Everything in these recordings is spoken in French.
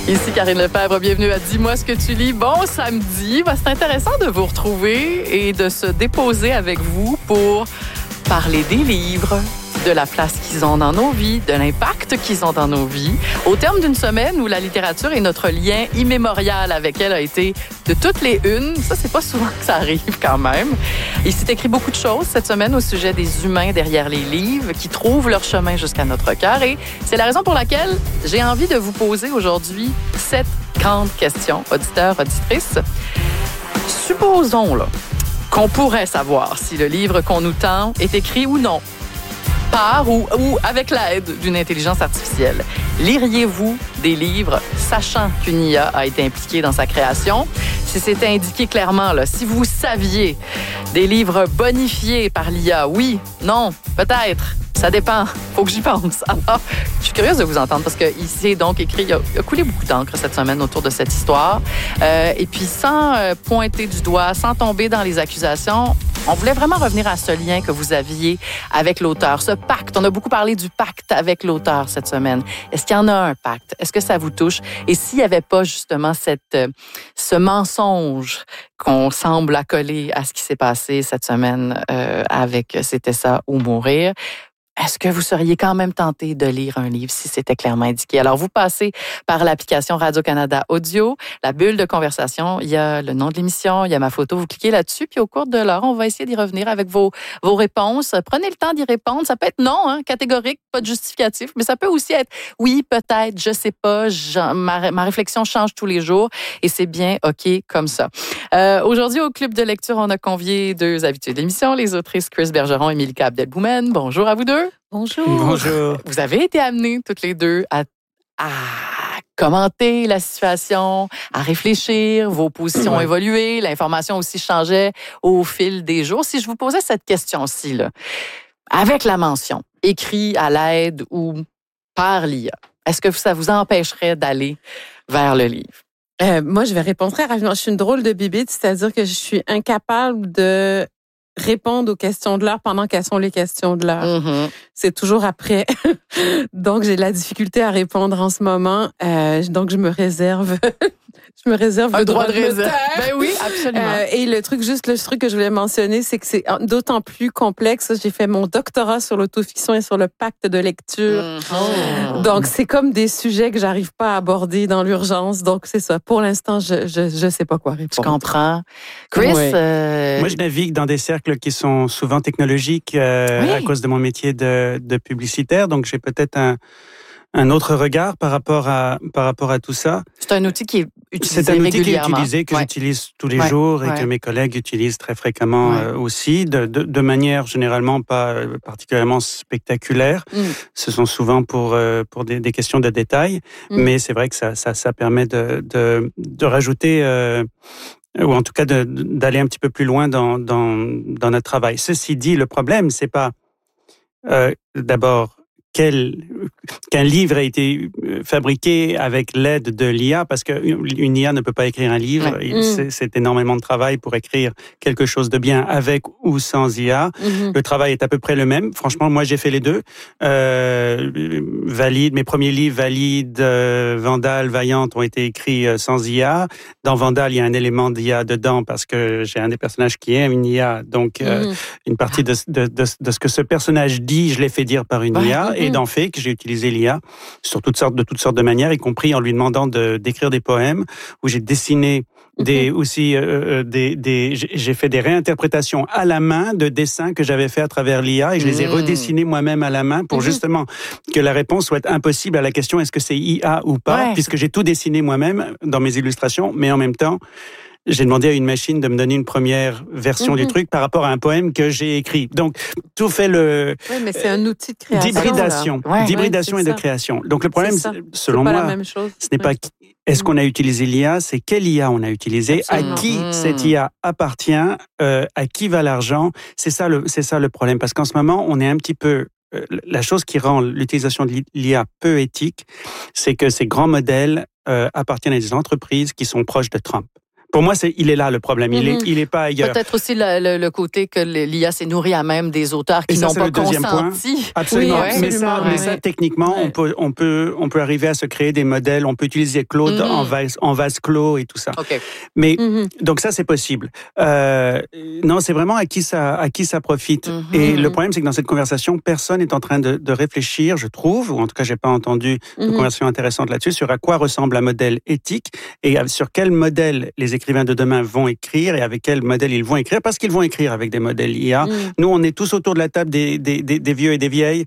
Ici Karine Lefebvre, bienvenue à Dis-moi ce que tu lis. Bon samedi, c'est intéressant de vous retrouver et de se déposer avec vous pour parler des livres, de la place qu'ils ont dans nos vies, de l'impact qu'ils ont dans nos vies, au terme d'une semaine où la littérature et notre lien immémorial avec elle a été de toutes les unes. Ça, c'est pas souvent que ça arrive quand même. Il s'est écrit beaucoup de choses cette semaine au sujet des humains derrière les livres qui trouvent leur chemin jusqu'à notre cœur. Et c'est la raison pour laquelle j'ai envie de vous poser aujourd'hui 7 grandes questions, auditeurs, auditrices. Supposons là, qu'on pourrait savoir si le livre qu'on nous tend est écrit ou non, par ou avec l'aide d'une intelligence artificielle. Liriez-vous des livres sachant qu'une IA a été impliquée dans sa création? Si c'était indiqué clairement, là, si vous saviez des livres bonifiés par l'IA, oui, non, peut-être, ça dépend. Faut que j'y pense. Alors, je suis curieuse de vous entendre parce qu'il s'est donc écrit, il a coulé beaucoup d'encre cette semaine autour de cette histoire. Et puis, sans pointer du doigt, sans tomber dans les accusations, on voulait vraiment revenir à ce lien que vous aviez avec l'auteur, ce pacte. On a beaucoup parlé du pacte avec l'auteur cette semaine. Est-ce qu'il y en a un pacte? Est-ce que ça vous touche? Et s'il n'y avait pas justement ce mensonge qu'on semble accoler à ce qui s'est passé cette semaine avec C'était ça ou mourir, est-ce que vous seriez quand même tenté de lire un livre si c'était clairement indiqué? Alors, vous passez par l'application Radio-Canada Audio, la bulle de conversation, il y a le nom de l'émission, il y a ma photo, vous cliquez là-dessus, puis au cours de l'heure, on va essayer d'y revenir avec vos réponses. Prenez le temps d'y répondre. Ça peut être non, catégorique, pas de justificatif, mais ça peut aussi être oui, peut-être, je sais pas, ma réflexion change tous les jours et c'est bien OK comme ça. Aujourd'hui, au Club de lecture, on a convié 2 habitués de l'émission, les autrices Chris Bergeron et Milka Abdelboumen. Bonjour à vous 2. Bonjour. Bonjour. Vous avez été amenées toutes les 2 à commenter la situation, à réfléchir, vos positions ont évolué, l'information aussi changeait au fil des jours. Si je vous posais cette question-ci, là, avec la mention, écrit à l'aide ou par l'IA, est-ce que ça vous empêcherait d'aller vers le livre? Moi, je vais répondre très rapidement. Je suis une drôle de bibite, c'est-à-dire que je suis incapable de répondre aux questions de l'heure pendant qu'elles sont les questions de l'heure. Mm-hmm. C'est toujours après. Donc, j'ai de la difficulté à répondre en ce moment. Donc, je me réserve Un le droit de réserve. Ben oui, absolument. Et le truc que je voulais mentionner, c'est que c'est d'autant plus complexe. J'ai fait mon doctorat sur l'autofiction et sur le pacte de lecture. Mm-hmm. Donc, c'est comme des sujets que j'arrive pas à aborder dans l'urgence. Donc, c'est ça. Pour l'instant, je sais pas quoi répondre. Je comprends. Chris? Ouais. Moi, je navigue dans des cercles qui sont souvent technologiques à cause de mon métier de publicitaire. Donc, j'ai peut-être un autre regard par rapport à tout ça. C'est un outil qui est utilisé C'est un outil régulièrement. que j'utilise tous les jours et que mes collègues utilisent très fréquemment aussi, de manière généralement pas particulièrement spectaculaire. Ce sont souvent pour des questions de détails, mais c'est vrai que ça permet de rajouter ou en tout cas d'aller un petit peu plus loin dans notre travail. Ceci dit, le problème, c'est pas d'abord qu'un livre a été fabriqué avec l'aide de l'IA, parce qu'une IA ne peut pas écrire un livre. C'est énormément de travail pour écrire quelque chose de bien avec ou sans IA. Le travail est à peu près le même. Franchement, moi, j'ai fait les deux. Mes premiers livres, Valide, Vandale, Vaillante, ont été écrits sans IA. Dans Vandale, il y a un élément d'IA dedans parce que j'ai un des personnages qui est une IA. Donc, une partie de ce que ce personnage dit, je l'ai fait dire par une IA. Et dans Fake, j'ai utilisé l'IA sur de toutes sortes de manières, y compris en lui demandant d'écrire des poèmes, où j'ai dessiné j'ai fait des réinterprétations à la main de dessins que j'avais fait à travers l'IA et je les ai redessinés moi-même à la main pour justement que la réponse soit impossible à la question est-ce que c'est IA ou pas, puisque j'ai tout dessiné moi-même dans mes illustrations, mais en même temps, j'ai demandé à une machine de me donner une première version du truc par rapport à un poème que j'ai écrit. Donc, tout fait Oui, mais c'est un outil de création. D'hybridation et de création. Donc, le problème, selon moi, ce n'est pas est-ce qu'on a utilisé l'IA, c'est quelle IA on a utilisé, à qui cette IA appartient, à qui va l'argent. C'est ça le problème. Parce qu'en ce moment, on est un petit peu... la chose qui rend l'utilisation de l'IA peu éthique, c'est que ces grands modèles appartiennent à des entreprises qui sont proches de Trump. Pour moi, il est là le problème. Il est pas ailleurs. Peut-être aussi le côté que l'IA s'est nourrie à même des auteurs qui n'ont pas consenti. Absolument. Oui, mais ça, techniquement, on peut arriver à se créer des modèles. On peut utiliser Claude en vase clos et tout ça. Okay. Mais donc ça, c'est possible. Non, c'est vraiment à qui ça profite. Et le problème, c'est que dans cette conversation, personne n'est en train de réfléchir, je trouve, ou en tout cas, j'ai pas entendu de conversation intéressante là-dessus, sur à quoi ressemble un modèle éthique et sur quel modèle les écrivains de demain vont écrire et avec quel modèle ils vont écrire, parce qu'ils vont écrire avec des modèles IA. Nous, on est tous autour de la table des vieux et des vieilles,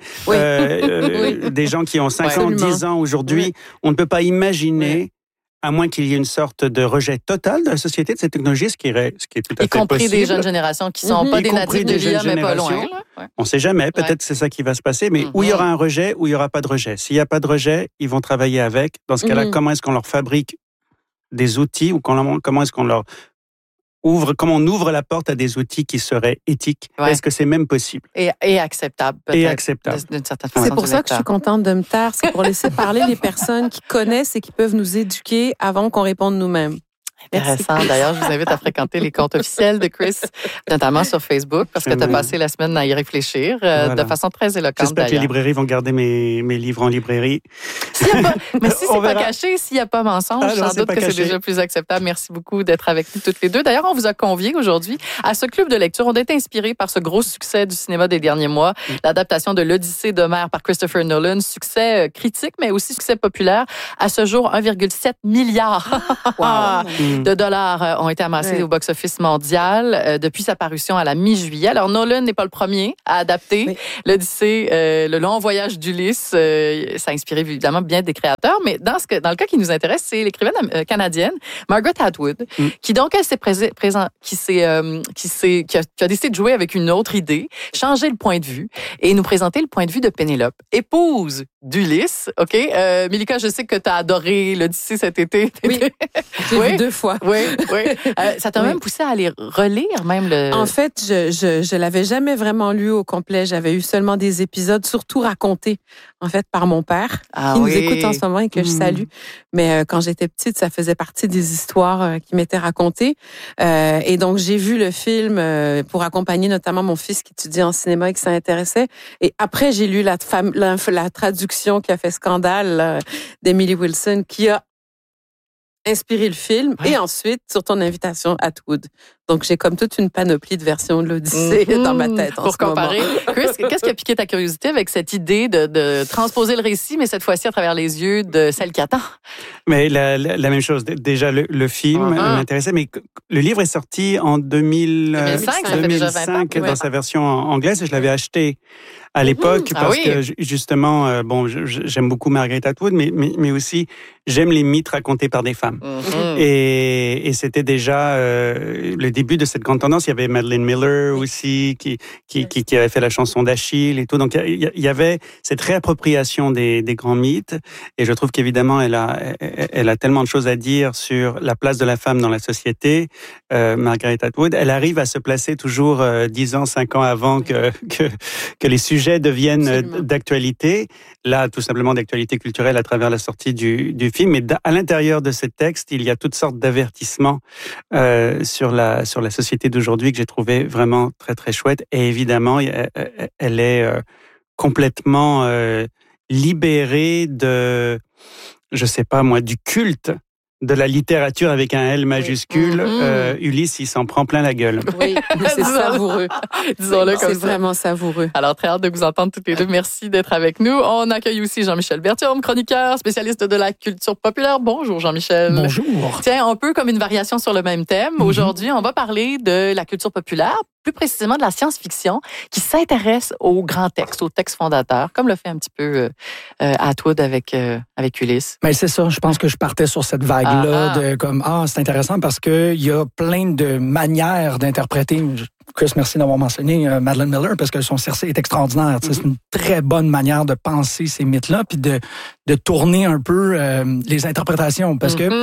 des gens qui ont 50, 10 ans aujourd'hui. On ne peut pas imaginer, à moins qu'il y ait une sorte de rejet total de la société de cette technologie, ce qui est tout à fait possible. Y compris des jeunes générations qui ne sont pas des natifs de l'IA, mais pas loin. On ne sait jamais, peut-être c'est ça qui va se passer, mais où il y aura un rejet, où il n'y aura pas de rejet. S'il n'y a pas de rejet, ils vont travailler avec. Dans ce cas-là, comment est-ce qu'on leur fabrique des outils ou comment est-ce qu'on leur comment on ouvre la porte à des outils qui seraient éthiques? Est-ce que c'est même possible? Et acceptable, peut-être. Et acceptable. D'une certaine façon. C'est pour ça que je suis contente de me taire. C'est pour laisser parler les personnes qui connaissent et qui peuvent nous éduquer avant qu'on réponde nous-mêmes. Intéressant. D'ailleurs, je vous invite à fréquenter les comptes officiels de Chris, notamment sur Facebook, parce que tu as passé la semaine à y réfléchir de façon très éloquente. J'espère que les librairies vont garder mes livres en librairie. Mais si c'est pas caché, s'il n'y a pas mensonge, sans doute que c'est déjà plus acceptable. Merci beaucoup d'être avec nous toutes les deux. D'ailleurs, on vous a conviés aujourd'hui à ce club de lecture. On a été inspirés par ce gros succès du cinéma des derniers mois, l'adaptation de l'Odyssée d'Homère par Christopher Nolan. Succès critique, mais aussi succès populaire. À ce jour, 1,7 milliard. De dollars ont été amassés au box-office mondial depuis sa parution à la mi-juillet. Alors, Nolan n'est pas le premier à adapter l'Odyssée, le long voyage d'Ulysse. Ça a inspiré évidemment bien des créateurs, mais dans le cas qui nous intéresse, c'est l'écrivaine canadienne Margaret Atwood, qui donc elle qui a décidé de jouer avec une autre idée, changer le point de vue et nous présenter le point de vue de Pénélope, épouse d'Ulysse. Ok, Milika, je sais que tu as adoré l'Odyssée cet été. Oui, j'ai vu 2 fois. Oui. Ça t'a même poussé à aller relire même le... En fait, je l'avais jamais vraiment lu au complet. J'avais eu seulement des épisodes, surtout racontés, en fait, par mon père, qui nous écoute en ce moment et que je salue. Mais quand j'étais petite, ça faisait partie des histoires qui m'étaient racontées. Et donc, j'ai vu le film pour accompagner notamment mon fils qui étudie en cinéma et qui s'intéressait. Et après, j'ai lu la traduction qui a fait scandale d'Emily Wilson, qui a inspiré le film, et ensuite, sur ton invitation, Atwood. Donc, j'ai comme toute une panoplie de versions de l'Odyssée dans ma tête en pour comparer. Chris, qu'est-ce qui a piqué ta curiosité avec cette idée de transposer le récit, mais cette fois-ci à travers les yeux de celle qui attend? Mais la même chose. Déjà, le film m'intéressait, mais le livre est sorti en 2005 ça fait déjà 20 ans. Dans sa version anglaise, et je l'avais acheté à l'époque parce que justement, j'aime beaucoup Margaret Atwood, mais aussi j'aime les mythes racontés par des femmes. Et c'était déjà le début de cette grande tendance. Il y avait Madeline Miller aussi qui avait fait la chanson d'Achille et tout. Donc il y avait cette réappropriation des grands mythes. Et je trouve qu'évidemment elle a tellement de choses à dire sur la place de la femme dans la société. Margaret Atwood, elle arrive à se placer toujours 10 ans, 5 ans avant que les sujets deviennent d'actualité. Là, tout simplement d'actualité culturelle à travers la sortie du film. Mais à l'intérieur de ce texte, il y a toutes sortes d'avertissements sur la société d'aujourd'hui que j'ai trouvé vraiment très, très chouette. Et évidemment, elle est complètement libérée de, je sais pas moi, du culte de la littérature avec un L majuscule. Ulysse, il s'en prend plein la gueule. Oui, c'est savoureux. Disons-le comme ça. C'est vraiment savoureux. Alors, très hâte de vous entendre toutes les deux. Merci d'être avec nous. On accueille aussi Jean-Michel Berthiaume, chroniqueur, spécialiste de la culture populaire. Bonjour, Jean-Michel. Bonjour. Tiens, un peu comme une variation sur le même thème. Aujourd'hui, on va parler de la culture populaire, plus précisément de la science-fiction, qui s'intéresse aux grands textes, aux textes fondateurs, comme le fait un petit peu Atwood avec Ulysse. Mais c'est ça, je pense que je partais sur cette vague-là de comme, c'est intéressant parce que il y a plein de manières d'interpréter. Chris, merci d'avoir mentionné Madeline Miller parce que son Circé est extraordinaire. C'est une très bonne manière de penser ces mythes-là puis de tourner un peu les interprétations parce que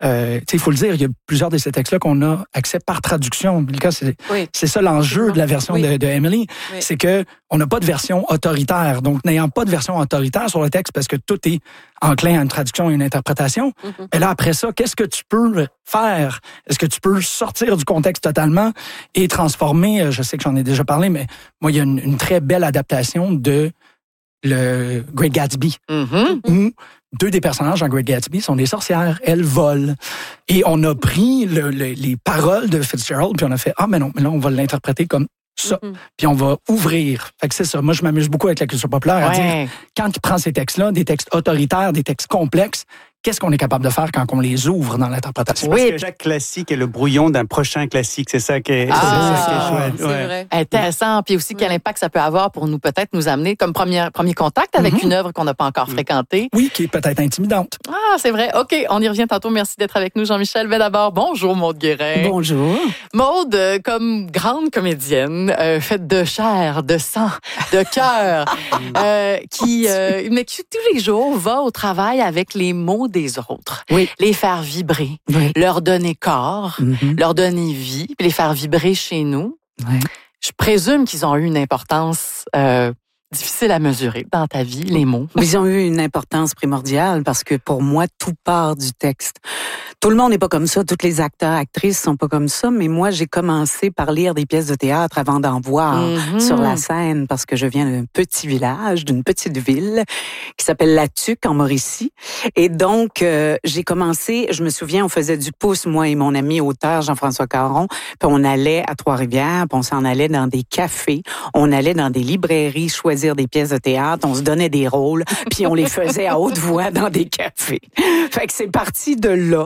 il faut le dire, il y a plusieurs de ces textes-là qu'on a accès par traduction. C'est ça l'enjeu de la version de Emily, c'est que on n'a pas de version autoritaire. Donc, n'ayant pas de version autoritaire sur le texte, parce que tout est enclin à une traduction et une interprétation, et là, après ça, qu'est-ce que tu peux faire? Est-ce que tu peux sortir du contexte totalement et transformer, je sais que j'en ai déjà parlé, mais moi, il y a une très belle adaptation de le Great Gatsby, où 2 des personnages dans Great Gatsby sont des sorcières. Elles volent. Et on a pris les paroles de Fitzgerald, puis on a fait, mais là, on va l'interpréter comme ça. Puis on va ouvrir. Fait que c'est ça. Moi, je m'amuse beaucoup avec la culture populaire à dire, quand il prend ces textes-là, des textes autoritaires, des textes complexes, qu'est-ce qu'on est capable de faire quand on les ouvre dans l'interprétation? Parce que chaque classique est le brouillon d'un prochain classique. C'est ça qui est, chouette. C'est vrai. Intéressant. Puis aussi, quel impact ça peut avoir pour nous, peut-être nous amener comme premier contact avec une œuvre qu'on n'a pas encore fréquentée. Oui, qui est peut-être intimidante. Ah, c'est vrai. OK, on y revient tantôt. Merci d'être avec nous, Jean-Michel. Mais d'abord, bonjour, Maude Guérin. Bonjour. Maude, comme grande comédienne, faite de chair, de sang, de cœur, qui tous les jours va au travail avec les mots des autres, les faire vibrer, leur donner corps, leur donner vie, puis les faire vibrer chez nous. Je présume qu'ils ont eu une importance difficile à mesurer dans ta vie, les mots. Ils ont eu une importance primordiale parce que pour moi, tout part du texte. Tout le monde n'est pas comme ça, tous les acteurs, actrices sont pas comme ça, mais moi, j'ai commencé par lire des pièces de théâtre avant d'en voir sur la scène parce que je viens d'un petit village, d'une petite ville qui s'appelle La Tuque en Mauricie. Et donc, j'ai commencé, je me souviens, on faisait du pouce, moi et mon ami auteur Jean-François Caron, puis on allait à Trois-Rivières, puis on s'en allait dans des cafés, on allait dans des librairies choisir des pièces de théâtre, on se donnait des rôles, puis on les faisait à haute voix dans des cafés. Fait que c'est parti de là.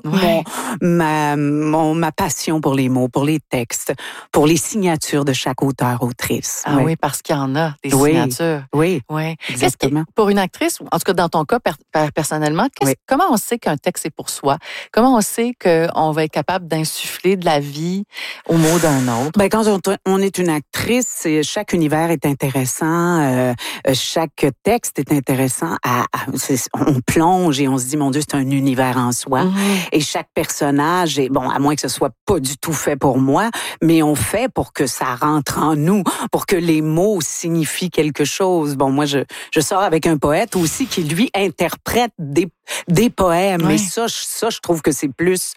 Ma passion pour les mots, pour les textes, pour les signatures de chaque auteur-autrice. Ah oui, parce qu'il y en a, des signatures. Oui, exactement. Pour une actrice, en tout cas dans ton cas personnellement, comment on sait qu'un texte est pour soi? Comment on sait qu'on va être capable d'insuffler de la vie aux mots d'un autre? Ben, quand on est une actrice, chaque univers est intéressant, chaque texte est intéressant. On plonge et on se dit, mon Dieu, c'est un univers en soi. Et chaque personnage est, à moins que ce soit pas du tout fait pour moi, mais on fait pour que ça rentre en nous, pour que les mots signifient quelque chose. Moi, je sors avec un poète aussi qui, lui, interprète des poèmes. Mais ça, je trouve que c'est plus...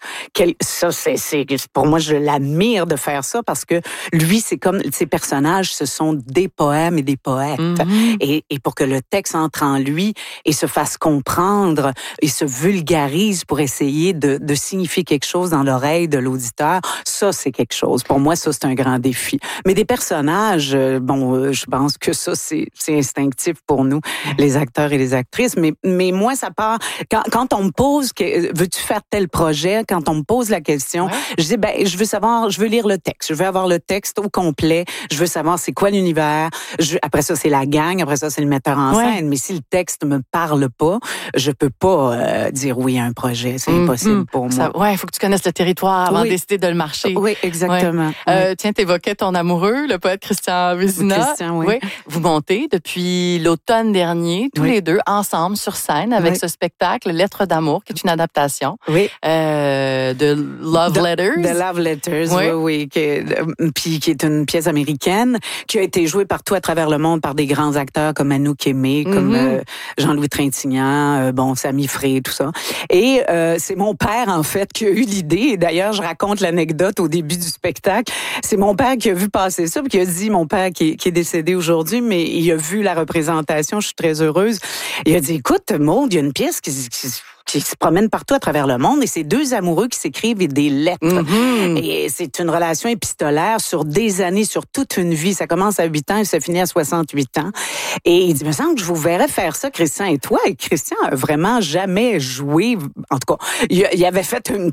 pour moi, je l'admire de faire ça parce que lui, c'est comme... Ses personnages, ce sont des poèmes et des poètes. Et pour que le texte entre en lui et se fasse comprendre et se vulgarise pour essayer de signifier quelque chose dans l'oreille de l'auditeur, ça, c'est quelque chose. Pour moi, ça, c'est un grand défi. Mais des personnages, je pense que ça, c'est instinctif pour nous, les acteurs et les actrices. Mais moi, ça part... Quand on me pose, veux-tu faire tel projet? Quand on me pose la question, je dis, je veux lire le texte. Je veux avoir le texte au complet. Je veux savoir c'est quoi l'univers. Après ça, c'est la gang. Après ça, c'est le metteur en scène. Mais si le texte me parle pas, je peux pas dire oui à un projet. C'est impossible pour moi. Il faut que tu connaisses le territoire avant de décider de le marcher. Oui, exactement. Tiens, t'évoquais ton amoureux, le poète Christian Vézina. Christian, oui. Vous montez depuis l'automne dernier, tous les deux, ensemble, sur scène, avec ce spectacle, Lettres d'amour, qui est une adaptation de Love Letters. De Love Letters, oui. Puis qui est une pièce américaine qui a été jouée partout à travers le monde par des grands acteurs comme Anouk Aimé, comme Jean-Louis Trintignant, Samy Frey, tout ça. Et c'est mon père, en fait, qui a eu l'idée. Et d'ailleurs, je raconte l'anecdote au début du spectacle. C'est mon père qui a vu passer ça, puis qui a dit, mon père qui est décédé aujourd'hui, mais il a vu la représentation, je suis très heureuse. Il a dit, écoute, Maude, il y a une pièce qui se promène partout à travers le monde et c'est deux amoureux qui s'écrivent des lettres. Et c'est une relation épistolaire sur des années, sur toute une vie. Ça commence à 8 ans et ça finit à 68 ans. Et il dit, me semble que je vous verrais faire ça, Christian et toi. Et Christian a vraiment jamais joué. En tout cas, il avait fait une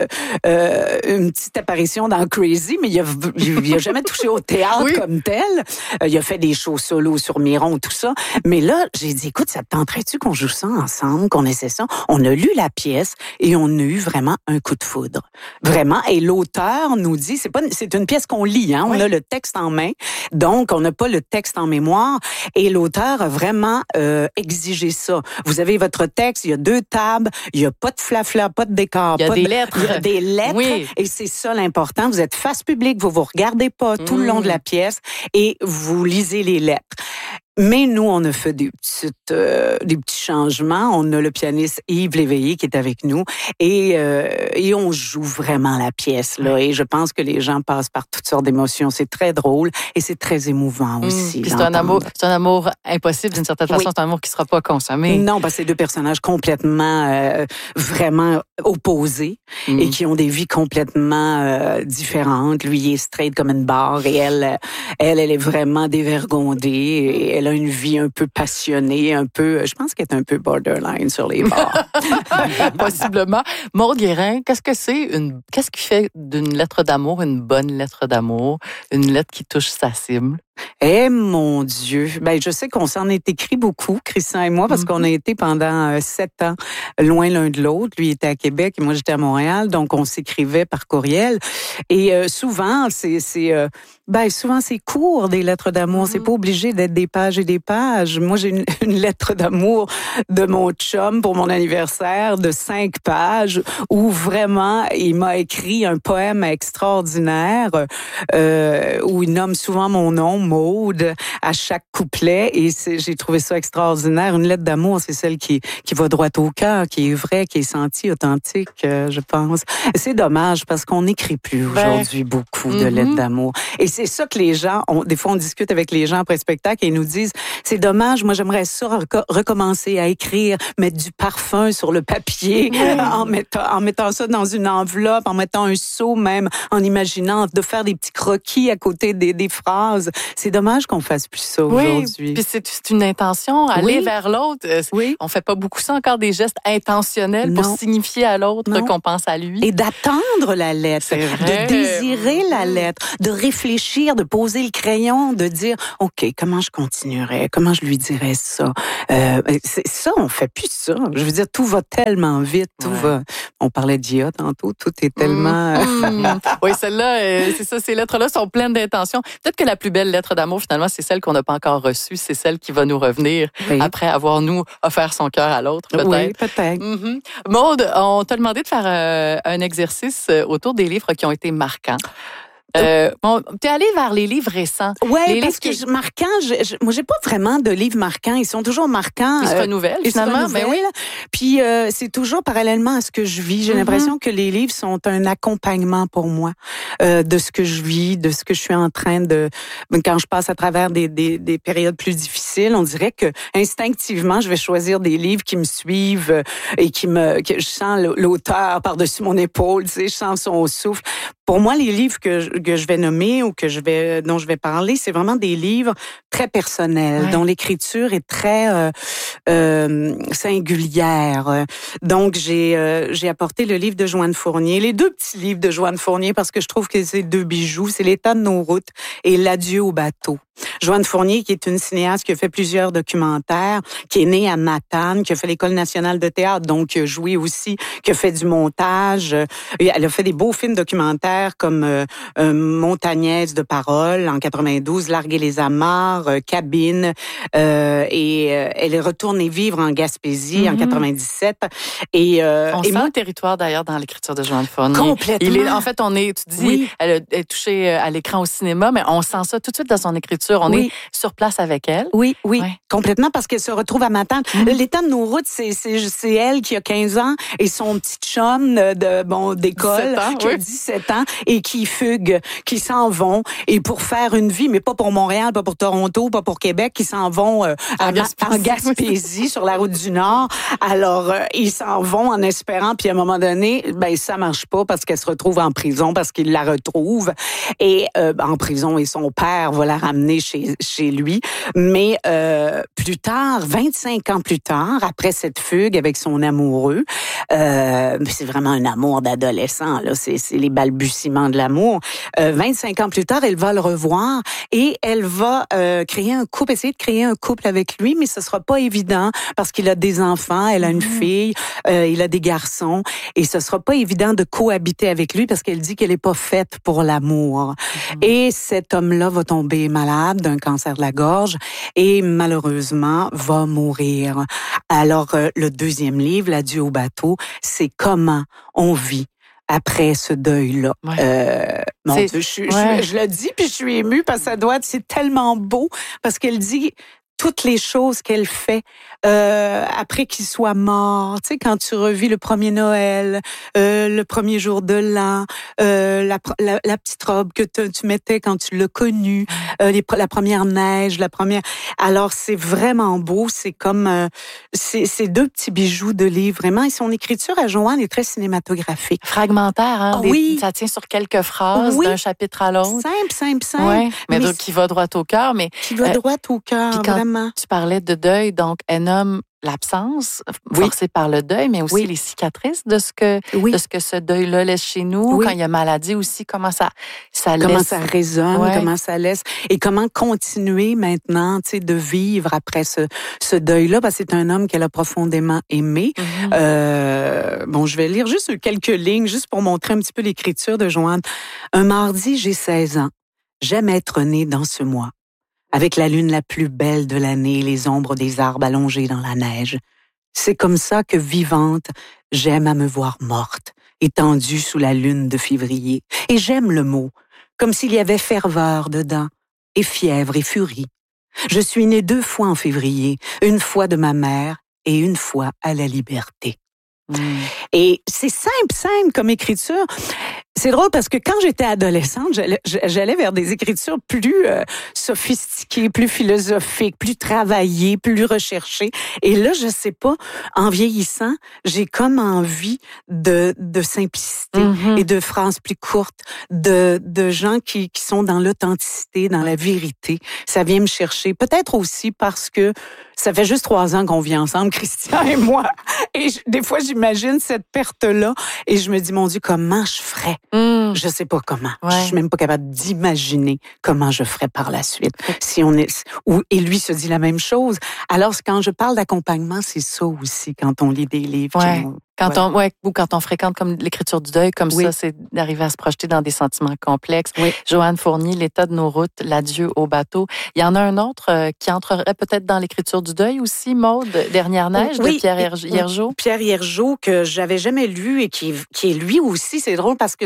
petite apparition dans Crazy, mais il a jamais touché au théâtre comme tel. Il a fait des shows solo sur Miron, tout ça. Mais là, j'ai dit, écoute, ça te tenterait-tu qu'on joue ça ensemble, qu'on essaie ça? On On a lu la pièce et on a eu vraiment un coup de foudre. Vraiment. Et l'auteur nous dit, c'est une pièce qu'on lit, hein. On a le texte en main. Donc, on n'a pas le texte en mémoire. Et l'auteur a vraiment exigé ça. Vous avez votre texte, il y a 2 tables, il y a pas de flafla, pas de décor. Il y a des lettres. Il y a des lettres. Oui. Et c'est ça l'important. Vous êtes face publique, vous regardez pas tout le long de la pièce et vous lisez les lettres. Mais nous, on a fait des petits changements. On a le pianiste Yves Léveillé qui est avec nous et on joue vraiment la pièce là. Et je pense que les gens passent par toutes sortes d'émotions. C'est très drôle et c'est très émouvant aussi. Puis c'est un amour impossible d'une certaine façon. C'est un amour qui sera pas consommé. Non, parce que c'est 2 personnages complètement, vraiment opposés et qui ont des vies complètement différentes. Lui, il est straight comme une barre et elle est vraiment dévergondée et elle a une vie un peu passionnée, je pense qu'elle est un peu borderline sur les bords. Possiblement. Maude Guérin, qu'est-ce qui fait d'une lettre d'amour une bonne lettre d'amour, une lettre qui touche sa cible? Eh mon Dieu! Je sais qu'on s'en est écrit beaucoup, Christian et moi, parce qu'on a été pendant 7 ans loin l'un de l'autre. Lui était à Québec et moi j'étais à Montréal, donc on s'écrivait par courriel. Et souvent, souvent c'est court des lettres d'amour. C'est pas obligé d'être des pages et des pages. Moi j'ai une lettre d'amour de mon chum pour mon anniversaire de 5 pages où vraiment il m'a écrit un poème extraordinaire où il nomme souvent mon nom, Maude, à chaque couplet et j'ai trouvé ça extraordinaire. Une lettre d'amour, c'est celle qui va droit au cœur, qui est vraie, qui est sentie, authentique, je pense. C'est dommage parce qu'on n'écrit plus aujourd'hui beaucoup de lettres d'amour. Et c'est ça que les gens, des fois on discute avec les gens après spectacle et ils nous disent, c'est dommage, moi j'aimerais ça recommencer à écrire, mettre du parfum sur le papier, en mettant ça dans une enveloppe, en mettant un seau même, en imaginant de faire des petits croquis à côté des phrases. C'est dommage qu'on fasse plus ça aujourd'hui. Puis c'est une intention, aller vers l'autre. On fait pas beaucoup ça encore, des gestes intentionnels pour signifier à l'autre qu'on pense à lui. Et d'attendre la lettre, de désirer la lettre, de réfléchir, de poser le crayon, de dire, OK, comment je continuerais, comment je lui dirais ça. C'est ça, on fait plus ça. Je veux dire, tout va tellement vite, on parlait d'IA tantôt, tout est tellement... Oui, celle-là, c'est ça, ces lettres-là sont pleines d'intentions. Peut-être que la plus belle lettre d'amour, finalement, c'est celle qu'on n'a pas encore reçue. C'est celle qui va nous revenir après avoir, nous, offert son cœur à l'autre, peut-être. Oui, peut-être. Maude, on t'a demandé de faire un exercice autour des livres qui ont été marquants. T'es allé vers les livres récents. Oui, parce que marquants, moi, j'ai pas vraiment de livres marquants. Ils sont toujours marquants. Ils se renouvellent, finalement. Ben oui. Puis, c'est toujours parallèlement à ce que je vis. J'ai l'impression que les livres sont un accompagnement pour moi de ce que je vis, de ce que je suis en train de... Quand je passe à travers des périodes plus difficiles, on dirait que instinctivement, je vais choisir des livres qui me suivent et que je sens l'auteur par-dessus mon épaule, tu sais, je sens son souffle. Pour moi, les livres que je vais nommer ou dont je vais parler, c'est vraiment des livres très personnels, dont l'écriture est très singulière. Donc, j'ai apporté le livre de Joanne Fournier, les 2 petits livres de Joanne Fournier, parce que je trouve que c'est 2 bijoux. C'est L'état de nos routes et L'adieu au bateau. Joanne Fournier, qui est une cinéaste qui a fait plusieurs documentaires, qui est née à Matane, qui a fait l'École nationale de théâtre, donc qui a joué aussi, qui a fait du montage. Elle a fait des beaux films documentaires comme Montagnaise de parole en 92, Larguer les amarres, Cabine, et elle est retournée vivre en Gaspésie en 97. Et on sent le territoire d'ailleurs dans l'écriture de Joanne Fournier. Complètement. En fait, tu dis, elle est touchée à l'écran au cinéma, mais on sent ça tout de suite dans son écriture. On est sur place avec elle. Oui, complètement, parce qu'elle se retrouve à Matane. L'état de nos routes, c'est elle qui a 15 ans et son petit chum d'école qui a 17 ans et qui fuguent, qui s'en vont et pour faire une vie, mais pas pour Montréal, pas pour Toronto, pas pour Québec, qui s'en vont en Gaspésie sur la route du Nord. Alors, ils s'en vont en espérant, puis à un moment donné, ça marche pas parce qu'elle se retrouve en prison, parce qu'il la retrouve et en prison et son père va la ramener chez lui. Mais plus tard, 25 ans plus tard, après cette fugue avec son amoureux, C'est vraiment un amour d'adolescent, là. C'est les balbutiements de l'amour. 25 ans plus tard, elle va le revoir et elle va essayer de créer un couple avec lui, mais ce sera pas évident parce qu'il a des enfants, elle a une fille, il a des garçons et ce sera pas évident de cohabiter avec lui parce qu'elle dit qu'elle est pas faite pour l'amour. Et cet homme-là va tomber malade d'un cancer de la gorge et malheureusement va mourir. Alors, le deuxième livre, L'adieu au bateau, c'est comment on vit après ce deuil-là. Mon Dieu, je le dis, puis je suis émue parce que ça doit être, c'est tellement beau, parce qu'elle dit toutes les choses qu'elle fait après qu'il soit mort. Tu sais, quand tu revis le premier Noël, le premier jour de l'an, la petite robe que tu mettais quand tu l'as connu, la première neige, la première... Alors, c'est vraiment beau. C'est comme... c'est deux petits bijoux de livre, vraiment. Et son écriture à Joanne est très cinématographique. Fragmentaire, hein? Oui. Ça tient sur quelques phrases d'un chapitre à l'autre. Simple. Ouais, mais donc, qui va droit au cœur. Qui va droit au cœur, vraiment. Tu parlais de deuil, donc elle nomme l'absence forcée par le deuil, mais aussi les cicatrices de ce que ce deuil-là laisse chez nous. Quand il y a maladie aussi, comment ça laisse. Comment ça résonne, comment ça laisse. Et comment continuer maintenant, tu sais, de vivre après ce deuil-là, parce que c'est un homme qu'elle a profondément aimé. Bon, je vais lire juste quelques lignes, juste pour montrer un petit peu l'écriture de Joanne. Un mardi, j'ai 16 ans. J'aime être née dans ce mois. Avec la lune la plus belle de l'année, les ombres des arbres allongés dans la neige. C'est comme ça que, vivante, j'aime à me voir morte, étendue sous la lune de février. Et j'aime le mot, comme s'il y avait ferveur dedans, et fièvre et furie. Je suis née 2 fois en février, une fois de ma mère et une fois à la liberté. Et c'est simple comme écriture. C'est drôle parce que quand j'étais adolescente, j'allais vers des écritures plus sophistiquées, plus philosophiques, plus travaillées, plus recherchées. Et là, je sais pas, en vieillissant, j'ai comme envie de simplicité et de phrases plus courtes, de gens qui sont dans l'authenticité, dans la vérité. Ça vient me chercher. Peut-être aussi parce que ça fait juste 3 ans qu'on vit ensemble, Christian et moi. Et des fois, j'imagine cette perte-là et je me dis, mon Dieu, comment je ferais? Je sais pas comment. Je suis même pas capable d'imaginer comment je ferais par la suite. Si on est, et lui se dit la même chose. Alors, quand je parle d'accompagnement, c'est ça aussi, quand on lit des livres. Quand on fréquente comme l'écriture du deuil, comme ça, c'est d'arriver à se projeter dans des sentiments complexes. Joanne Fournier, L'état de nos routes, L'adieu au bateau. Il y en a un autre qui entrerait peut-être dans l'écriture du deuil aussi, Maude, Dernière neige, de Pierre Hiergeau. Pierre Hiergeau, que j'avais jamais lu et qui est lui aussi, c'est drôle parce que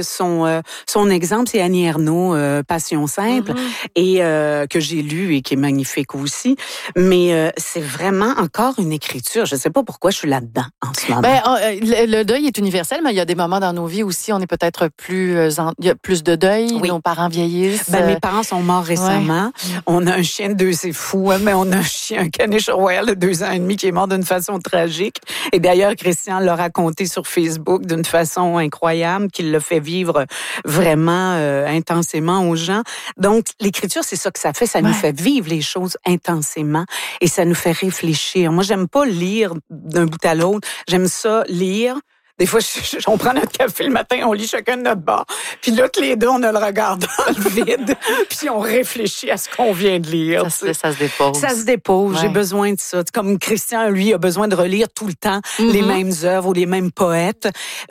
son exemple, c'est Annie Ernaux, Passion simple, et que j'ai lu et qui est magnifique aussi. Mais c'est vraiment encore une écriture. Je sais pas pourquoi je suis là-dedans en ce moment. Le deuil est universel, mais il y a des moments dans nos vies aussi, on est peut-être il y a plus de deuil, nos parents vieillissent. Mes parents sont morts récemment. On a un chien de 2, c'est fou, mais on a un caniche royal de 2 ans et demi qui est mort d'une façon tragique. Et d'ailleurs, Christian l'a raconté sur Facebook d'une façon incroyable, qu'il l'a fait vivre vraiment intensément aux gens. Donc, l'écriture, c'est ça que ça fait. Ça nous fait vivre les choses intensément et ça nous fait réfléchir. Moi, j'aime pas lire d'un bout à l'autre. J'aime ça lire. Des fois, on prend notre café le matin, on lit chacun de notre bord. Puis là, tous les deux, on a le regard dans le vide. Puis on réfléchit à ce qu'on vient de lire. Ça se dépose. Ça se dépose. J'ai besoin de ça. Comme Christian, lui, a besoin de relire tout le temps les mêmes œuvres ou les mêmes poètes,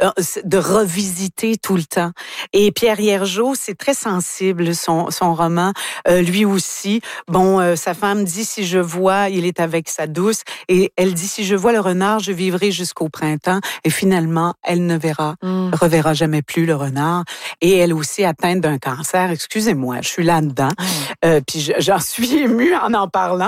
de revisiter tout le temps. Et Pierre Hiergeau, c'est très sensible, son roman. Lui aussi. Bon, sa femme dit, si je vois, il est avec sa douce. Et elle dit, si je vois le renard, je vivrai jusqu'au printemps. Et finalement, elle ne reverra jamais plus le renard. Et elle aussi atteinte d'un cancer. Excusez-moi, je suis là-dedans. Puis j'en suis émue en parlant.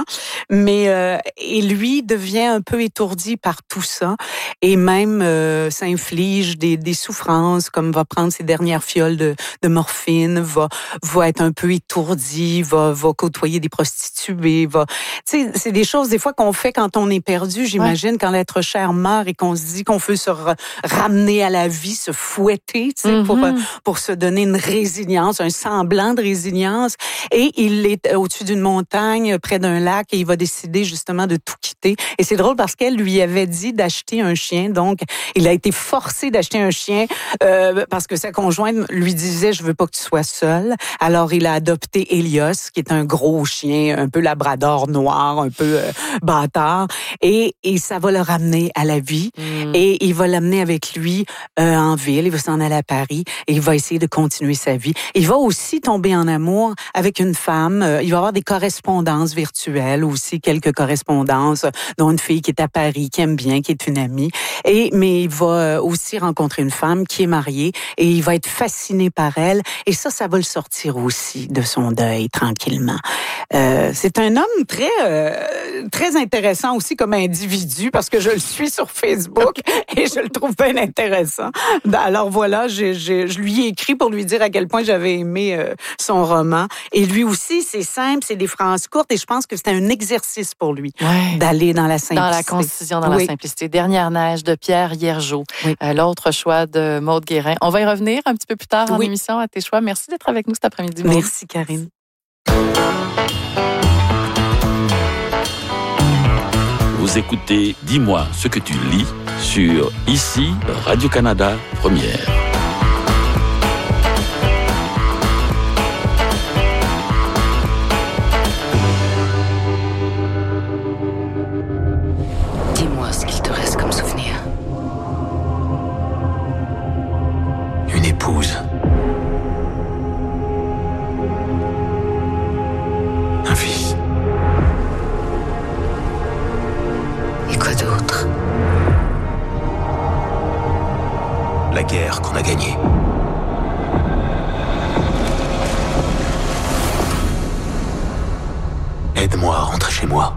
Mais et lui devient un peu étourdi par tout ça. Et même s'inflige des souffrances, comme va prendre ses dernières fioles de morphine, va être un peu étourdi, va côtoyer des prostituées. Tu sais, c'est des choses des fois qu'on fait quand on est perdu, j'imagine, quand l'être cher meurt et qu'on se dit qu'on veut se ramener à la vie, se fouetter, tu sais, pour se donner une résilience, un semblant de résilience. Et il est au-dessus d'une montagne, près d'un lac, et il va décider justement de tout quitter. Et c'est drôle parce qu'elle lui avait dit d'acheter un chien, donc il a été forcé d'acheter un chien parce que sa conjointe lui disait « Je veux pas que tu sois seule ». Alors il a adopté Elios, qui est un gros chien, un peu labrador noir, un peu bâtard, et ça va le ramener à la vie. Et il va l'amener avec lui en ville, il va s'en aller à Paris, et il va essayer de continuer sa vie. Il va aussi tomber en amour avec une femme, il va avoir des correspondances virtuelles aussi, quelques correspondances, dont une fille qui est à Paris, qui aime bien, qui est une amie, mais il va aussi rencontrer une femme qui est mariée, et il va être fasciné par elle, et ça va le sortir aussi de son deuil tranquillement. C'est un homme très intéressant aussi comme individu, parce que je le suis sur Facebook et je le trouve bien intéressant. Alors voilà, je lui ai écrit pour lui dire à quel point j'avais aimé son roman. Et lui aussi, c'est simple, c'est des phrases courtes, et je pense que c'était un exercice pour lui d'aller dans la simplicité. Dans la concision, dans la simplicité. Dernière neige de Pierre Hiergeau. L'autre choix de Maude Guérin. On va y revenir un petit peu plus tard en émission à tes choix. Merci d'être avec nous cet après-midi, Maude. Merci, Karine. Vous écoutez Dis-moi ce que tu lis sur ici Radio-Canada Première. Dis-moi ce qu'il te reste comme souvenir. Une épouse. Un fils. Et quoi d'autre? La guerre qu'on a gagnée. Aide-moi à rentrer chez moi.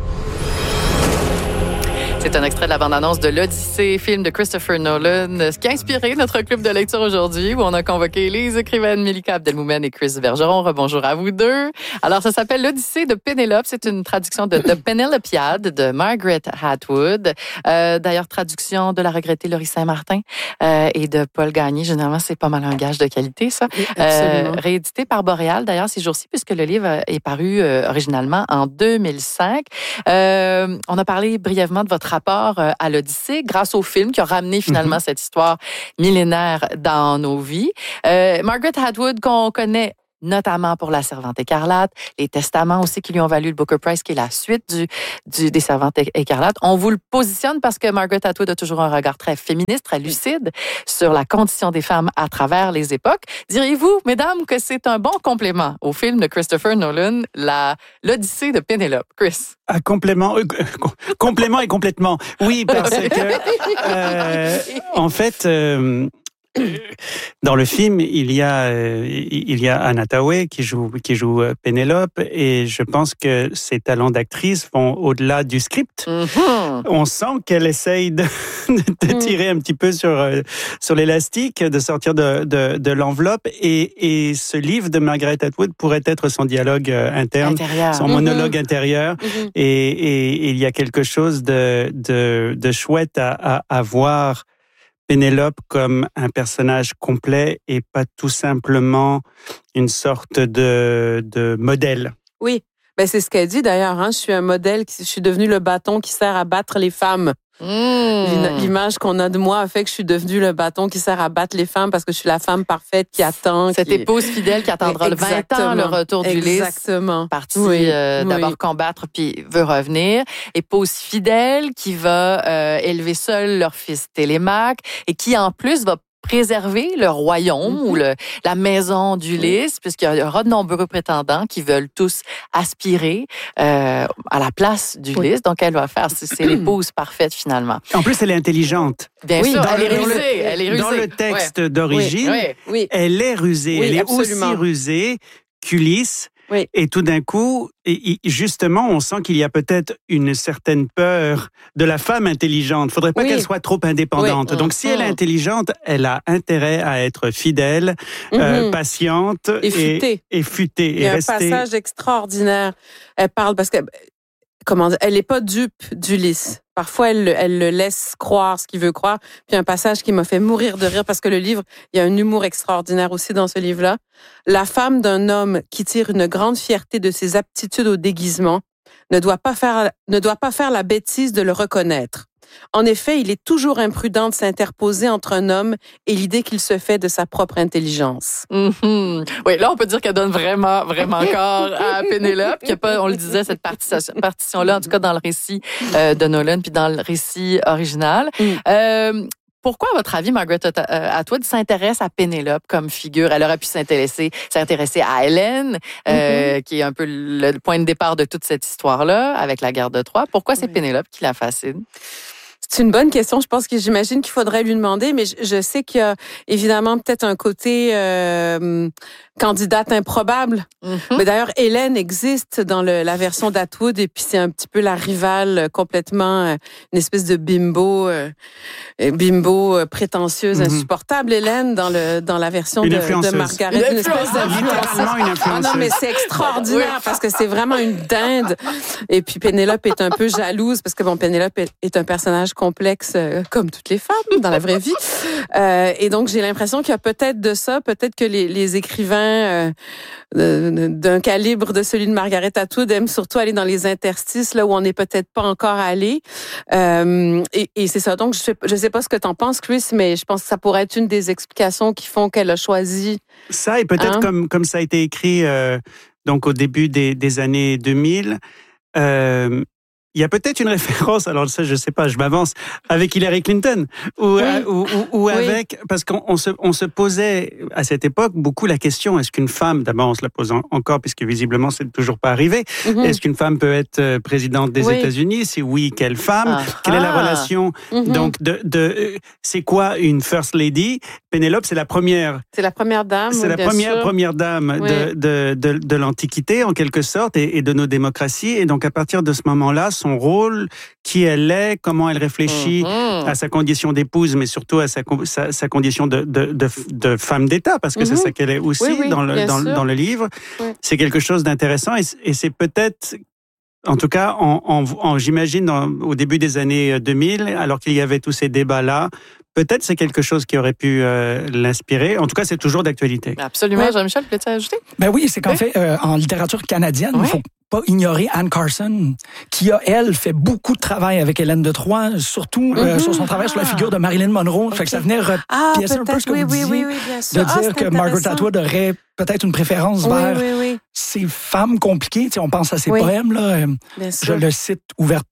C'est un extrait de la bande-annonce de l'Odyssée, film de Christopher Nolan, ce qui a inspiré notre club de lecture aujourd'hui, où on a convoqué les écrivaines Mélika Abdelmoumen et Chris Bergeron. Rebonjour à vous deux. Alors, ça s'appelle l'Odyssée de Pénélope. C'est une traduction de The Penelopiad de Margaret Atwood. D'ailleurs, traduction de la regrettée Laurie Saint-Martin et de Paul Gagné. Généralement, c'est pas mal un gage de qualité, ça. Oui, absolument. Réédité par Boréal, d'ailleurs, ces jours-ci, puisque le livre est paru originalement en 2005. On a parlé brièvement de votre rapport à l'Odyssée grâce au film qui a ramené finalement cette histoire millénaire dans nos vies. Margaret Atwood, qu'on connaît notamment pour La Servante écarlate, les Testaments aussi qui lui ont valu le Booker Prize, qui est la suite des Servantes écarlates. On vous le positionne parce que Margaret Atwood a toujours un regard très féministe, très lucide sur la condition des femmes à travers les époques. Diriez-vous, mesdames, que c'est un bon complément au film de Christopher Nolan, l'Odyssée de Pénélope? Chris? Complément et complètement. Oui, parce que en fait, dans le film, il y a Anna Thaoué qui joue Pénélope, et je pense que ses talents d'actrice vont au-delà du script. On sent qu'elle essaye de tirer un petit peu sur l'élastique, de sortir de l'enveloppe, et ce livre de Margaret Atwood pourrait être son dialogue interne, son monologue intérieur, et il y a quelque chose de chouette à voir Pénélope comme un personnage complet et pas tout simplement une sorte de modèle. Oui, ben c'est ce qu'elle dit d'ailleurs. Hein? Je suis un modèle, je suis devenu le bâton qui sert à battre les femmes. L'image qu'on a de moi a fait que je suis devenue le bâton qui sert à battre les femmes parce que je suis la femme parfaite qui attend. Cette épouse fidèle qui attendra le 20 ans le retour d'Ulysse. Exactement. Partie d'abord combattre puis veut revenir. Épouse fidèle qui va élever seule leur fils Télémaque et qui en plus va préserver le royaume ou la maison d'Ulysse, puisqu'il y aura de nombreux prétendants qui veulent tous aspirer à la place d'Ulysse. Donc, elle va faire, c'est l'épouse parfaite finalement. En plus, elle est intelligente. Bien sûr, elle est rusée. Dans le texte d'origine, elle est rusée. Elle est aussi rusée qu'Ulysse. Oui. Et tout d'un coup, justement, on sent qu'il y a peut-être une certaine peur de la femme intelligente. Il ne faudrait pas qu'elle soit trop indépendante. Donc, si elle est intelligente, elle a intérêt à être fidèle, patiente et futée. Et futée. Il y a un passage extraordinaire. Elle parle parce que elle est pas dupe d'Ulysse. Parfois, elle le laisse croire ce qu'il veut croire. Puis un passage qui m'a fait mourir de rire parce que le livre, il y a un humour extraordinaire aussi dans ce livre-là. La femme d'un homme qui tire une grande fierté de ses aptitudes au déguisement ne doit pas faire la bêtise de le reconnaître. En effet, il est toujours imprudent de s'interposer entre un homme et l'idée qu'il se fait de sa propre intelligence. Mm-hmm. Oui, là, on peut dire qu'elle donne vraiment, vraiment corps à Pénélope, qu'il n'y a pas, on le disait, cette partition-là, en tout cas dans le récit de Nolan, puis dans le récit original. Pourquoi, à votre avis, Margaret Atwood s'intéresse à Pénélope comme figure? Elle aurait pu s'intéresser à Hélène, qui est un peu le point de départ de toute cette histoire-là, avec la guerre de Troie. Pourquoi c'est Pénélope qui la fascine? C'est une bonne question. J'imagine qu'il faudrait lui demander, mais je sais qu'il y a évidemment peut-être un côté candidate improbable. Mais d'ailleurs, Hélène existe dans la version d'Atwood et puis c'est un petit peu la rivale complètement, une espèce de bimbo prétentieuse, insupportable. Hélène dans la version de Margaret, une espèce d'influenceuse. Ah non, mais c'est extraordinaire parce que c'est vraiment une dinde. Et puis Pénélope est un peu jalouse parce que Pénélope est un personnage complexe comme toutes les femmes dans la vraie vie. Et donc j'ai l'impression qu'il y a peut-être de ça, peut-être que les écrivains d'un calibre de celui de Margaret Atwood aiment surtout aller dans les interstices là où on n'est peut-être pas encore allé. Et c'est ça. Donc je sais pas ce que t'en penses, Chris, mais je pense que ça pourrait être une des explications qui font qu'elle a choisi ça. Et peut-être comme ça a été écrit donc au début des années 2000. Il y a peut-être une référence, alors ça je sais pas, je m'avance, avec Hillary Clinton ou avec, parce qu'on se posait à cette époque beaucoup la question, est-ce qu'une femme, d'abord on se la pose encore puisque visiblement c'est toujours pas arrivé, est-ce qu'une femme peut être présidente des États-Unis? Si oui, quelle femme? Quelle est la relation? Donc c'est quoi une first lady? Pénélope, c'est la première. C'est la première dame. C'est la première dame de l'Antiquité en quelque sorte et de nos démocraties. Et donc à partir de ce moment-là, son rôle, qui elle est, comment elle réfléchit à sa condition d'épouse, mais surtout à sa condition de femme d'État, parce que c'est ça qu'elle est aussi dans le livre. C'est quelque chose d'intéressant et c'est peut-être, en tout cas, j'imagine au début des années 2000, alors qu'il y avait tous ces débats-là, peut-être c'est quelque chose qui aurait pu l'inspirer. En tout cas, c'est toujours d'actualité. Absolument. Jean-Michel, peux-tu ajouter? Ben oui, c'est qu'en fait, en littérature canadienne, il faut pas ignorer Anne Carson, qui a, elle, fait beaucoup de travail avec Hélène de Troie, surtout sur son travail sur la figure de Marilyn Monroe. Fait que ça venait repiécer un peu ce que vous disiez, de dire que Margaret Atwood aurait peut-être une préférence vers ces femmes compliquées. Tu sais, on pense à ses poèmes, là. Je le cite ouvert,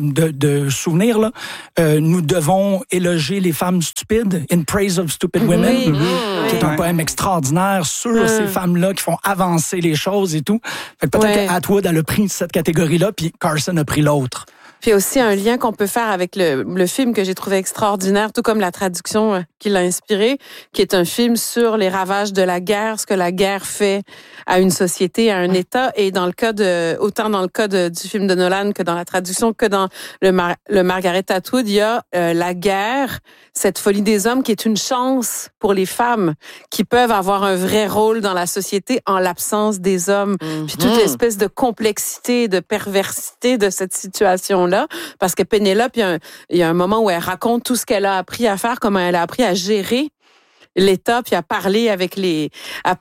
de souvenir, là. Nous devons éloger les femmes stupides, In Praise of Stupid Women, qui est un poème extraordinaire sur ces femmes-là qui font avancer les choses et tout. Fait que peut-être qu'Atwood a pris cette catégorie-là, puis Carson a pris l'autre. Puis aussi un lien qu'on peut faire avec le film que j'ai trouvé extraordinaire, tout comme la traduction qui l'a inspiré, qui est un film sur les ravages de la guerre, ce que la guerre fait à une société, à un État. Et dans le cas autant dans le cas du film de Nolan que dans la traduction, que dans le Margaret Atwood, il y a la guerre, cette folie des hommes qui est une chance pour les femmes qui peuvent avoir un vrai rôle dans la société en l'absence des hommes. Puis toute l'espèce de complexité, de perversité de cette situation-là. Parce que Pénélope, il y a un moment où elle raconte tout ce qu'elle a appris à faire, comment elle a appris à gérer l'État, puis à parler avec les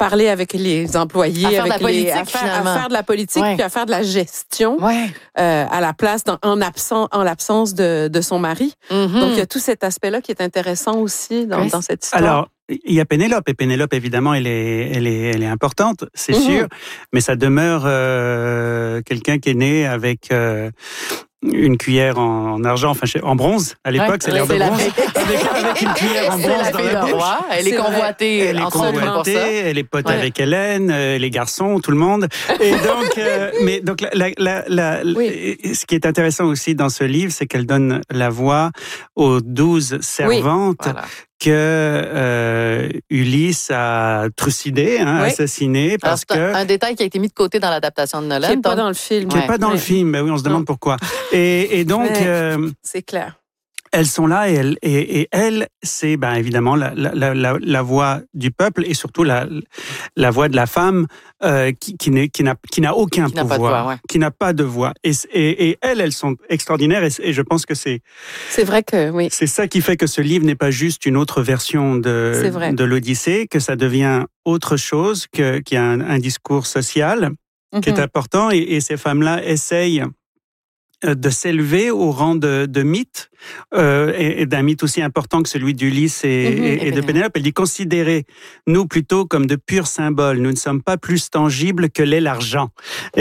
employés, à faire de la politique, puis à faire de la gestion à la place, en l'absence de son mari. Donc il y a tout cet aspect-là qui est intéressant aussi dans cette histoire. Alors, il y a Pénélope, et Pénélope, évidemment, elle est importante, c'est sûr, mais ça demeure quelqu'un qui est né avec une cuillère en argent, en bronze, à l'époque, c'est l'ère de bronze. Avec une cuillère en bronze. C'est la fille d'un roi. Elle est convoitée. Elle est pote avec Hélène, les garçons, tout le monde. Et donc, ce qui est intéressant aussi dans ce livre, c'est qu'elle donne la voix aux 12 servantes que Ulysse a trucidé, assassiné, parce que... un détail qui a été mis de côté dans l'adaptation de Nolan. Qui n'est pas dans le film. Qui n'est pas dans le film, mais oui, on se demande pourquoi. Et donc... c'est clair. elles sont là et elle, c'est évidemment la voix du peuple et surtout la voix de la femme qui n'a aucun pouvoir, qui n'a pas de voix. Et elles sont extraordinaires et je pense que c'est vrai que oui. C'est ça qui fait que ce livre n'est pas juste une autre version de l'Odyssée, que ça devient autre chose, qu'il y a un discours social qui est important et ces femmes-là essayent de s'élever au rang de mythe, et d'un mythe aussi important que celui d'Ulysse et de Pénélope. Elle dit, considérez-nous plutôt comme de purs symboles. Nous ne sommes pas plus tangibles que l'est l'argent.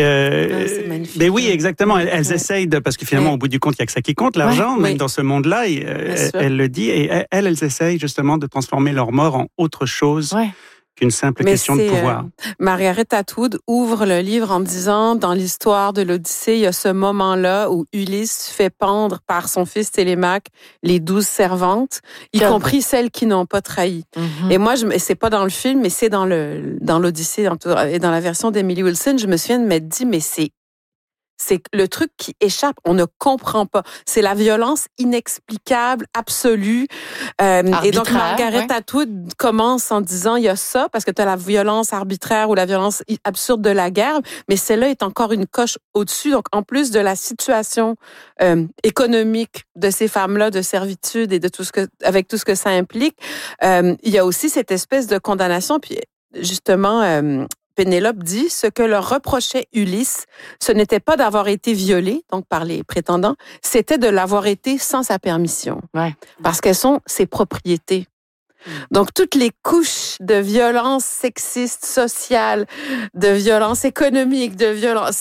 C'est magnifique. Mais oui, exactement. Elles essayent parce que finalement, au bout du compte, il n'y a que ça qui compte, l'argent, même dans ce monde-là. Elle le dit. Et elles essayent justement de transformer leur mort en autre chose. Qu'une simple question de pouvoir. Margaret Atwood ouvre le livre en disant, dans l'histoire de l'Odyssée, il y a ce moment-là où Ulysse fait pendre par son fils Télémaque les 12 servantes, y compris celles qui n'ont pas trahi. Et moi, c'est pas dans le film, mais c'est dans l'Odyssée et dans la version d'Emily Wilson, je me souviens de m'être dit, mais c'est le truc qui échappe, on ne comprend pas. C'est la violence inexplicable, absolue. Et donc, Margaret Atwood commence en disant, il y a ça, parce que tu as la violence arbitraire ou la violence absurde de la guerre, mais celle-là est encore une coche au-dessus. Donc, en plus de la situation économique de ces femmes-là, de servitude et de avec tout ce que ça implique, il y a aussi cette espèce de condamnation. Puis, justement, Pénélope dit, ce que leur reprochait Ulysse, ce n'était pas d'avoir été violée, donc par les prétendants, c'était de l'avoir été sans sa permission. Parce qu'elles sont ses propriétés. Donc, toutes les couches de violence sexiste, sociale, de violence économique, de violence,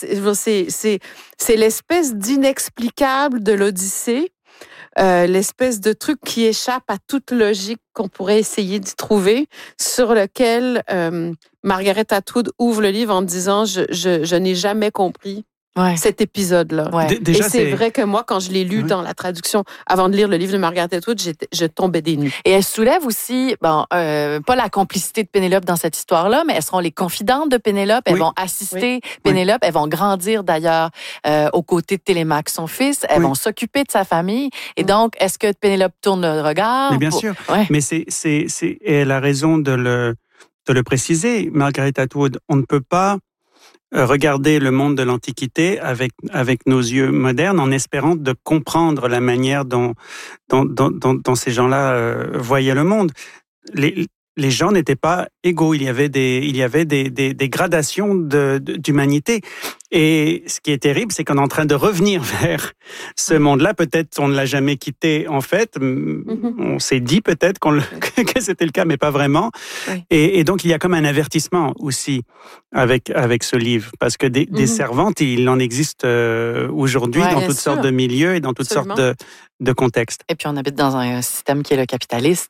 c'est l'espèce d'inexplicable de l'Odyssée, l'espèce de truc qui échappe à toute logique qu'on pourrait essayer d'y trouver, sur lequel Margaret Atwood ouvre le livre en disant « Je n'ai jamais compris cet épisode-là. » Et c'est vrai que moi, quand je l'ai lu dans la traduction, avant de lire le livre de Margaret Atwood, je tombais des nues. Et elle soulève aussi, pas la complicité de Pénélope dans cette histoire-là, mais elles seront les confidentes de Pénélope, elles vont assister Pénélope, elles vont grandir d'ailleurs aux côtés de Télémaque, son fils, elles vont s'occuper de sa famille. Et donc, est-ce que Pénélope tourne le regard? Mais bien sûr, mais elle a raison de le préciser, Margaret Atwood. On ne peut pas regarder le monde de l'Antiquité avec nos yeux modernes en espérant de comprendre la manière dont ces gens-là voyaient le monde. Les gens n'étaient pas égaux. Il y avait des gradations d'humanité. Et ce qui est terrible, c'est qu'on est en train de revenir vers ce monde-là. Peut-être on ne l'a jamais quitté, en fait. On s'est dit peut-être que c'était le cas, mais pas vraiment. Et donc, il y a comme un avertissement aussi avec ce livre. Parce que des servantes, il en existe aujourd'hui dans toutes sortes de milieux et dans toutes sortes de contextes. Et puis, on habite dans un système qui est le capitaliste.